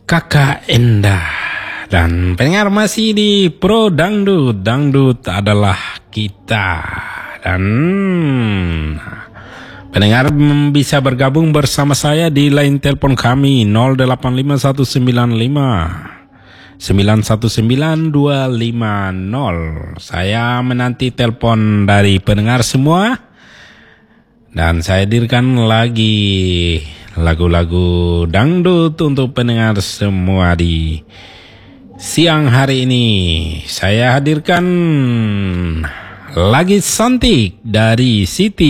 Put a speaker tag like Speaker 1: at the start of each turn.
Speaker 1: Kakak Endah. Dan pendengar masih di Pro Dangdut. Dangdut adalah kita. Dan pendengar bisa bergabung bersama saya di line telepon kami 085195 919250. Saya menanti telepon dari pendengar semua. Dan saya hadirkan lagi lagu-lagu dangdut untuk pendengar semua di siang hari ini. Saya hadirkan lagi Santik dari Siti